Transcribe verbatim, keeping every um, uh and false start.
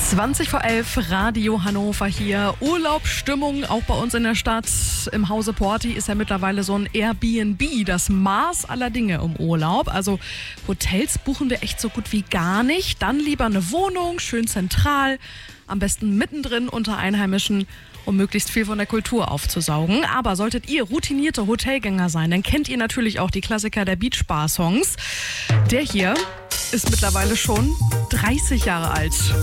zwanzig vor elf, Radio Hannover hier. Urlaubsstimmung auch bei uns in der Stadt. Im Hause Porti ist ja mittlerweile so ein Airbnb, das Maß aller Dinge im Urlaub. Also Hotels buchen wir echt so gut wie gar nicht. Dann lieber eine Wohnung, schön zentral, am besten mittendrin unter Einheimischen, um möglichst viel von der Kultur aufzusaugen. Aber solltet ihr routinierte Hotelgänger sein, dann kennt ihr natürlich auch die Klassiker der Beachbar-Songs. Der hier ist mittlerweile schon dreißig Jahre alt.